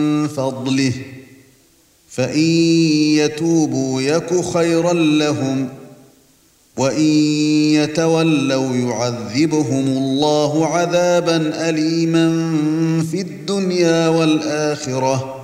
فضله فإن يتوبوا يك خيرا لهم وإن يتولوا يعذبهم الله عذابا أليما في الدنيا والآخرة